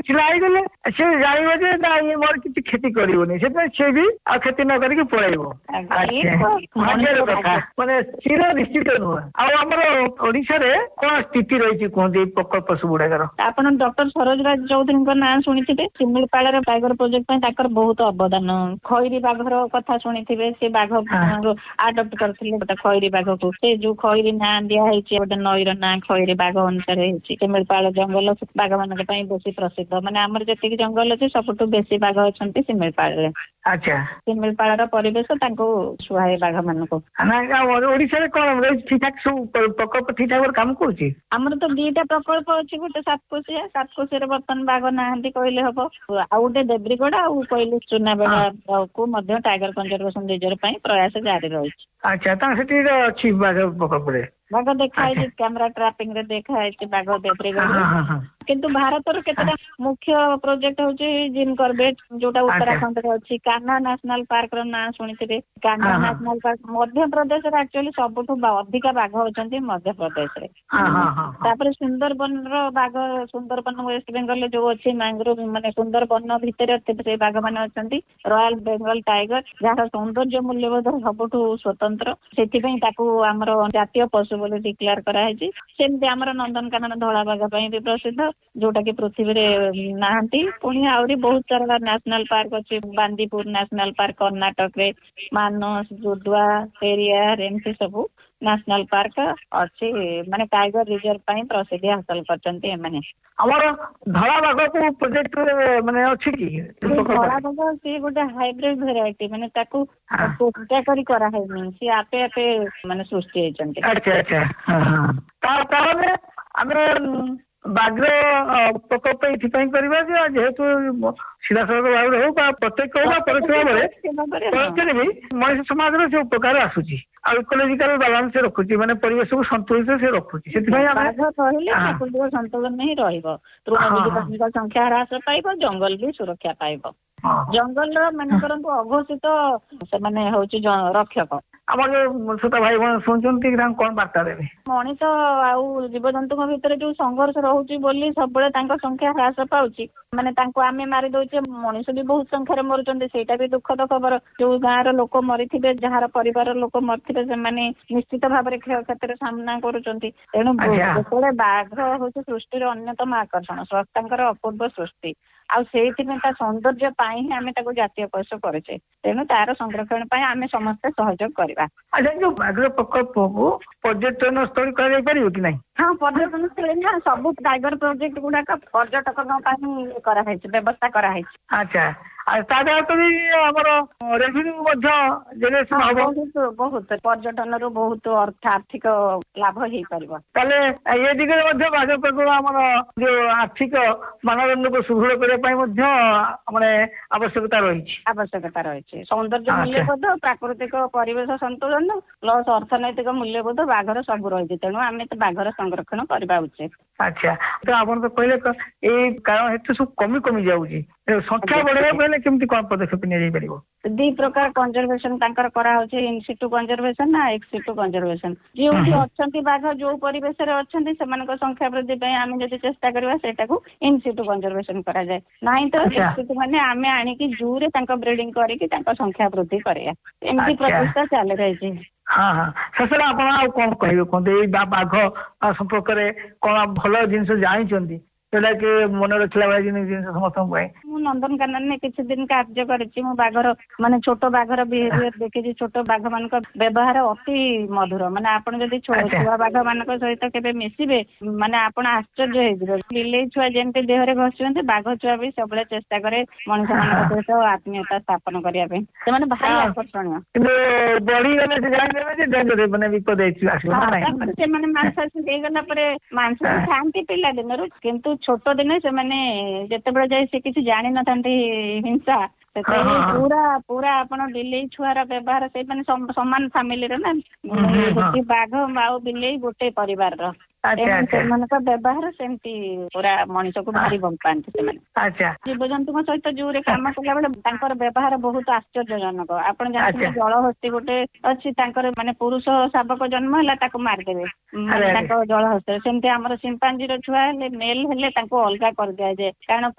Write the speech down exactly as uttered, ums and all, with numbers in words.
ଛିଡ଼ା ହେଇଗଲେ ସେ ଜାଣିବ ଯେ ନା ଇଏ ମୋର କିଛି କ୍ଷତି କରିବନି, ସେଥିପାଇଁ ସେ ବି ଆଉ କ୍ଷତି ନ କରିକି ପଳେଇବ। ଭାଗ୍ୟର କଥା ମାନେ ଚିର ନିଶ୍ଚିତ ନୁହଁ। ଆଉ ଆମର ଓଡିଶାରେ କଣ ସ୍ଥିତି ରହିଛି କୁହନ୍ତି ଏଇ ପ୍ରକଳ୍ପ ସବୁ ଗୁଡାକର? ଆପଣ ଡକ୍ଟର ସରୋଜ ରାଜ ଚୌଧୁରୀଙ୍କ ନାଁ ଶୁଣିଥିବେ। ଶିମିଳିପାଳରେ ଟାଇଗର ପ୍ରୋଜେକ୍ଟ ପାଇଁ ତାଙ୍କର ବହୁତ ଅବଦାନ। ଖଇରୀ ବାଘର କଥା ଶୁଣିଥିବେ, ସେ ବାଘ ଆଡପ୍ଟ କରିଥିଲେ ଗୋଟେ ଖଇରୀ ବାଘକୁ। ସେ ଯୋଉ ଖଇରୀ ନାଁ ଦିଆ ହେଇଛି ଗୋଟେ ନଈର ନାଁ ଖଇରୀ ବାଘ ଅନୁସାରେ ହେଇଛି। ଶିମିଳିପାଳ ଜଙ୍ଗଲ ବାଘ ମାନଙ୍କ ପାଇଁ ବେଶୀ ପ୍ରସିଦ୍ଧ। ମାନେ ଆମର ଯେତିକି ଜଙ୍ଗଲ ଅଛି ସବୁଠୁ ବେଶୀ ବାଘ ଅଛନ୍ତି ଶିମିଳିପାଳରେ। ଆଚ୍ଛା, ଶିମିଳିପାଳର ପରିବେଶ ତାଙ୍କୁ ସୁହାଏ ବାଘ ମାନଙ୍କୁ। ଓଡିଶାରେ କଣ ଠିକ ଠାକ ସବୁ ପ୍ରକଳ୍ପ ଠିକ ଠାକ କାମ କରୁଛି? ଆମର ତ ଦିଟା ପ୍ରକଳ୍ପ ଅଛି, ଗୋଟେ ସାତକୋଶିଆ ସାତକୋଶିଆରେ ବର୍ତ୍ତମାନ ବାଘ ନାହାନ୍ତି କହିଲେ ହବ। ଆଉ ଗୋଟେ ଦେବ୍ରିଗଡ ଆଉ କହିଲେ ସୁନାବେଡାକୁ ମଧ୍ୟ ଟାଇଗର କଂଜରଭେସନ ରିଜର୍ଭ ପାଇଁ ପ୍ରୟାସ ଜାରି ରହିଛି। ଆଚ୍ଛା, ତାଙ୍କ ସେଠି ଅଛି ବାଘ ପ୍ରକଳ୍ପରେ ବାଘ ଦେଖା ହେଇଛି, କ୍ୟାମେରା ଟ୍ରାପିଂ ରେ ଦେଖା ହେଇଛି ବାଘ ଦେବ୍ରିଗଡରେ। କିନ୍ତୁ ଭାରତର କେତେଟା ମୁଖ୍ୟ ପ୍ରୋଜେକ୍ଟ ହଉଛି ଜିମ୍ କର୍ବେଟ ଯୋଉଟା ଉତ୍ତରାଖଣ୍ଡରେ ଅଛି। କାହ୍ନା ନ୍ୟାସନାଲ ପାର୍କ ର ନାଁ ଶୁଣିଥିବେ। କାହ୍ନା ନ୍ୟାସନାଲ ପାର୍କ ମଧ୍ୟପ୍ରଦେଶରେ ଆକ୍ଚୁଆଲି ସବୁଠୁ ଅଧିକା ବାଘ ଅଛନ୍ତି ମଧ୍ୟପ୍ରଦେଶରେ। ତାପରେ ସୁନ୍ଦରବନ ର ବାଘ, ସୁନ୍ଦରବନ ୱେଷ୍ଟ ବେଙ୍ଗଲ ଯୋଉ ଅଛି ମ୍ୟାଙ୍ଗ୍ରୋଭ ମାନେ ସୁନ୍ଦରବନ ଭିତରେ ସେ ବାଘ ମାନେ ଅଛନ୍ତି। ରୟାଲ ବେଙ୍ଗଲ ଟାଇଗର ଯାହାର ସୌନ୍ଦର୍ଯ୍ୟ ମୂଲ୍ୟବୋଧ ସବୁଠୁ ସ୍ୱତନ୍ତ୍ର, ସେଥିପାଇଁ ତାକୁ ଆମର ଜାତୀୟ ପଶୁ ବୋଲି ଡିକ୍ଲେୟାର କରାହେଇଛି। ସେମିତି ଆମର ନନ୍ଦନକାନନ ଧଳା ବାଘ ପାଇଁ ବି ପ୍ରସିଦ୍ଧ, ଯୋଉଟା କି ପୃଥିବୀରେ ନାହାନ୍ତି। ପୁଣି ଆହୁରି ବହୁତ ସାରା ନ୍ୟାସନାଲ ପାର୍କ ଅଛି। ବାନ୍ଦିପୁର ନ୍ୟାସନାଲ ପାର୍କ କର୍ଣ୍ଣାଟକରେ, ମାନସ, ଦୁଧୱା, ପେରିୟାର ଏମିତି ସବୁ ନ୍ୟାସନାଲ ପାର୍କ ଅଛି, ମାନେ ଟାଇଗର ରିଜର୍ଭ ପାଇଁ ପ୍ରସିଦ୍ଧି ହାସଲ କରିଛନ୍ତି ଏମାନେ। ଆମର ଧଳା ବାଘକୁ ପ୍ରୋଜେକ୍ଟ ମାନେ ଅଛି କି? ଧଳା ବାଘ ସିଏ ଗୋଟେ ହାଇବ୍ରିଡ ଭେରାଇଟି, ମାନେ ତାକୁ ପୂଜା କରି କରାହେଇନି, ସିଏ ଆପେ ଆପେ ମାନେ ସୃଷ୍ଟି ହେଇଛନ୍ତି। ଆଚ୍ଛା ଆଚ୍ଛା, ତାହେଲେ ଆମେ ବାଘ ପ୍ରକଳ୍ପ ଏଇଥିପାଇଁ କରିବା ଯେ ଯେହେତୁ ସିଧାସଳଖ ଭାବରେ ହଉ ବା ପ୍ରତ୍ୟକ୍ଷ ହଉ ବା ପରୋକ୍ଷ ଭାବରେ ପରୋକ୍ଷରେ ବି ମଣିଷ ସମାଜରେ ସେ ଉପକାର ଆସୁଛି। ଆଉ ଇକୋଲୋଜିକାଲ ବାଲାନ୍ସ ସେ ରଖୁଛି, ମାନେ ପରିବେଶକୁ ସନ୍ତୁଳିତ ସେ ରଖୁଛି। ସେଥିପାଇଁ ବାଘ ରହିଲେ ପ୍ରାକୃତିକ ସନ୍ତୁଳନ ହିଁ ରହିବ। ତୃଣଭୋଜୀଙ୍କ ସଂଖ୍ୟା ହ୍ରାସ ପାଇବ, ଜଙ୍ଗଲ ବି ସୁରକ୍ଷା ପାଇବ। ଜଙ୍ଗଲର ମାନେ କରନ୍ତୁ ଅଘୋଷିତ ସେମାନେ ହଉଛି ରକ୍ଷକ। ଆମର ଯୋଉ ଛୋଟ ଭାଇ ଭଉଣୀ ଶୁଣୁଛନ୍ତି ତାଙ୍କୁ କଣ ବାର୍ତ୍ତା ଦେବେ? ମଣିଷ ଆଉ ଜୀବଜନ୍ତୁଙ୍କ ଭିତରେ ଯୋଉ ସଂଘର୍ଷ ରହୁଛି ବୋଲି ସବୁବେଳେ ତାଙ୍କ ସଂଖ୍ୟା ହ୍ରାସ ପାଉଛି। ମାନେ ତାଙ୍କୁ ଆମେ ମାରି ଦଉଛେ, ମଣିଷ ବି ବହୁତ ସଂଖ୍ୟାରେ ମରୁଛନ୍ତି, ସେଇଟା ବି ଦୁଃଖଦ ଖବର। ଯୋଉ ଗାଁର ଲୋକ ମରିଥିବେ, ଯାହାର ପରିବାର ଲୋକ ମରିଥିବେ, ସେମାନେ ନିଶ୍ଚିତ ଭାବରେ କ୍ଷୟକ୍ଷତିର ସାମ୍ନା କରୁଛନ୍ତି। ତେଣୁ ଯେତେବେଳେ ବାଘ ହଉଛି ସୃଷ୍ଟିର ଅନ୍ୟତମ ଆକର୍ଷଣ, ସ୍ରଷ୍ଟାଙ୍କର ଅପୂର୍ବ ସୃଷ୍ଟି, ଆଉ ସେଇଥିପାଇଁ ତା ସୌନ୍ଦର୍ଯ୍ୟ ପାଇଁ ହିଁ ଆମେ ତାକୁ ଜାତୀୟ ପଶୁ କରିଛେ। ତେଣୁ ତାର ସଂରକ୍ଷଣ ପାଇଁ ଆମେ ସମସ୍ତେ ସହଯୋଗ କରିବା। ଆଚ୍ଛା, ଯୋଉ ବାଘ ପ୍ରକଳ୍ପକୁ ପର୍ଯ୍ୟଟନ ସ୍ଥଳୀ କରାଯାଇ ପାରିବ କି ନାହିଁ? ହଁ, ପର୍ଯ୍ୟଟନ ସ୍ଥଳୀ ନା, ସବୁ ଟାଇଗର ପ୍ରୋଜେକ୍ଟ ଗୁଡାକ ପର୍ଯ୍ୟଟକଙ୍କ ପାଇଁ କରାହେଇଛି, ବ୍ୟବସ୍ଥା କରାହେଇଛି। ଆଚ୍ଛା, ଆଉ ତା ଦ୍ୱାରା ବି ଆମର ରେଭିନ୍ୟୁ ମଧ୍ୟ ଜେନେରେସନ ହବ। ବହୁତ ପର୍ଯ୍ୟଟନରୁ ବହୁତ ଅର୍ଥ ଆର୍ଥିକ ଲାଭ ହେଇପାରିବ। ତାହେଲେ ଏ ଦିଗରେ ମଧ୍ୟ ବାଘ ପ୍ରକଳ୍ପ ଆମର ଯୋଉ ଆର୍ଥିକ ମାନଦଣ୍ଡକୁ ସୁଦୃଢ କରିବା ପାଇଁ ମଧ୍ୟ ମାନେ ଆବଶ୍ୟକତା ରହିଛି। ଆବଶ୍ୟକତା ରହିଛି। ସୌନ୍ଦର୍ଯ୍ୟ ମୂଲ୍ୟବୋଧ, ପ୍ରାକୃତିକ ପରିବେଶ ସନ୍ତୁଳନ ପ୍ଲସ ଅର୍ଥନୈତିକ ମୂଲ୍ୟବୋଧ ବାଘର ସବୁ ରହିଛି। ତେଣୁ ଆମେ ତ ବାଘର ସଂରକ୍ଷଣ କରିବା ଉଚିତ। ଆଚ୍ଛା, ତ ଆପଣ ତ କହିଲେ ଏଇ କାରଣ ହେତୁ ସବୁ କମି କମି ଯାଉଛି, ସଂଖ୍ୟା ବଢେଇବାକୁ ହେଲେ କେମିତି କଣ ପଦକ୍ଷେପ ନିଆଯାଇ ପାରିବ? ଦି ପ୍ରକାର କଂଜରଭେସନ ତାଙ୍କର କରାହଉଛି, ଇନସିଟୁ କଂଜରଭେସନ ନା ଏକ୍ସିଟୁ କଂଜରଭେସନ। ଯେଉଁଠି ଅଛନ୍ତି ବାଘ, ଯୋଉ ପରିବେଶରେ ଅଛନ୍ତି, ସେମାନଙ୍କ ସଂଖ୍ୟା ବୃଦ୍ଧି ପାଇଁ ଆମେ ଯଦି ଚେଷ୍ଟା କରିବା ସେଇଟାକୁ ଇନସିଟୁ କଂଜରଭେସନ କରାଯାଏ। ନାହିଁ ତ ଏକ୍ସିଟୁ ମାନେ ଆମେ ଆଣିକି ଜୁରେ ତାଙ୍କ ବ୍ରିଡିଂ କରିକି ତାଙ୍କ ସଂଖ୍ୟା ବୃଦ୍ଧି କରିବା। ଏମିତି ପ୍ରଚେଷ୍ଟା ଚାଲି ରହିଛି। ହଁ ହଁ, ଶେଷରେ ଆପଣ ଆଉ କଣ କହିବେ କୁହନ୍ତୁ? ଏଇ ବାଘ ସମ୍ପର୍କରେ କଣ ଭଲ ଜିନିଷ ଜାଣିଛନ୍ତି ଯୋଉଟା କି ମନେ ରଖିଲା ଭଳି ଜିନିଷ ସମସ୍ତଙ୍କ ପାଇଁ? ମୁଁ ନନ୍ଦନକାନନରେ କିଛି ଦିନ କାର୍ଯ୍ୟ କରିଛି। ମୁଁ ବାଘର ମାନେ ଛୋଟ ବାଘର ବିହେଭିୟର ଦେଖିଛି। ଛୋଟ ବାଘ ମାନଙ୍କ ବ୍ୟବହାର ଅତି ମଧୁର। ମାନେ ଆପଣ ଯଦି ଛୁଆ ବାଘ ମାନଙ୍କ ସହିତ କେବେ ମିଶିବେ, ମାନେ ଆପଣ ଆଶ୍ଚର୍ଯ୍ୟ ହେଇଯିବେ। ବିଲେଇ ଛୁଆ ଯେମିତି ଦେହରେ ଘଷୁଛନ୍ତି, ବାଘ ଛୁଆ ବି ସବୁବେଳେ ଚେଷ୍ଟା କରେ ମଣିଷ ମାନଙ୍କ ସହିତ ଆତ୍ମୀୟତା ସ୍ଥାପନ କରିବା ପାଇଁ। ସେମାନେ ଭାରି ଆକର୍ଷଣୀୟ। ସେମାନେ ମାଂସାଶୀ ହେଇଗଲା ପରେ ମାଂସ ଖାଆନ୍ତି ପିଲା ଦିନରୁ, କିନ୍ତୁ ଛୋଟ ଦିନେ ସେମାନେ ଯେତେବେଳେ ଯାଇ ସେ କିଛି ଜାଣିନଥାନ୍ତି ହିଂସା, ସେତେବେଳେ ପୁରା ପୁରା ଆପଣ ବିଲେଇ ଛୁଆର ବ୍ୟବହାର ସେଇ ମାନେ ସମାନ ଫାମିଲିର ନା, ବାଘ ଆଉ ବିଲେଇ ଗୋଟେ ପରିବାରର। ସେମାନଙ୍କ ବ୍ୟବହାର ସେମିତି ପୁରା ମଣିଷକୁ ଭାରି ଭଲ ପାଆନ୍ତି ସେମାନେ। ଜୀବଜନ୍ତୁଙ୍କ ସହିତ ଜୁରେ କାମ କଲା ବେଳେ ତାଙ୍କର ବ୍ୟବହାର ବହୁତ ଆଶ୍ଚର୍ଯ୍ୟଜନକ। ଆପଣ ଜାଣିଥିବେ ଜଳହସ୍ତି ଗୋଟେ ଅଛି, ତାଙ୍କର ମାନେ ପୁରୁଷ ଶାବକ ଜନ୍ମ ହେଲା ତାକୁ ମାରିଦେବେ ତାଙ୍କ ଜଳହସ୍ତିରେ। ସେମିତି ଆମର ସିମ୍ପାଞ୍ଜିର ଛୁଆ ହେଲେ ମେଲ ହେଲେ ତାଙ୍କୁ ଅଲଗା କରିଦିଆଯାଏ, କାରଣ